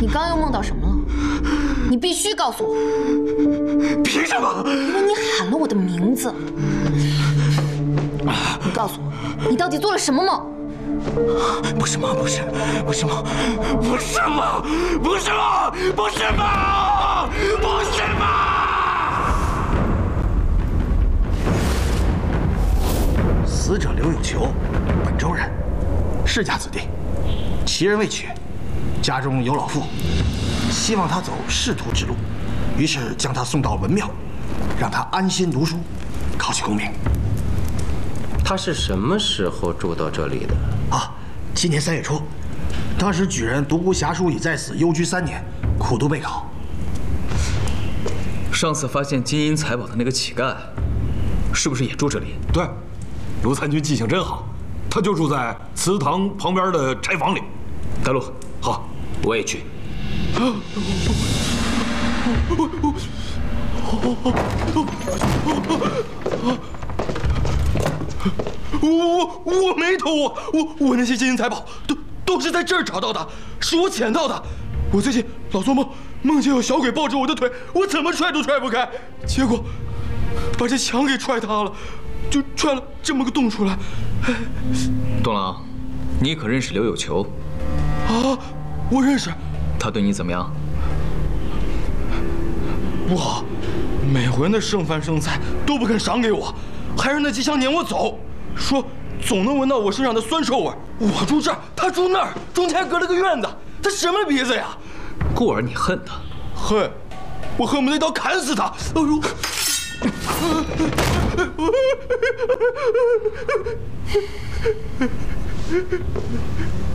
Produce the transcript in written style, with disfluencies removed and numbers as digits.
你刚又梦到什么了？你必须告诉我。 凭什么？ 因为你喊了我的名字。你告诉我，你到底做了什么梦？ 不是梦，不是梦，不是梦，不是梦，不是梦，不是梦，不是梦！死者刘有求，本州人，世家子弟，其人未娶，家中有老父，希望他走仕途之路，于是将他送到文庙，让他安心读书，考取功名。 他是什么时候住到这里的？ 啊，今年3月初，当时举人独孤侠书已在此幽居3年，苦读备考。 上次发现金银财宝的那个乞丐，是不是也住这里？ 对，卢参军记性真好，他就住在祠堂旁边的柴房里。 带路， 好， 我也去。 我没偷啊！我那些金银财宝都是在这儿找到的，是我捡到的。我最近老做梦，梦见有小鬼抱着我的腿，我怎么踹都踹不开，结果把这墙给踹塌了，就踹了这么个洞出来。 东郎，你可认识刘有求？ 啊，我认识。 他对你怎么样？ 不好，每回那剩饭剩菜都不肯赏给我，还让那机枪撵我走，说总能闻到我身上的酸臭味。我住这儿，他住那儿，中间还隔了个院子，他什么鼻子呀？ 故而你恨他？ 恨，我恨不得一刀砍死他。哎呦！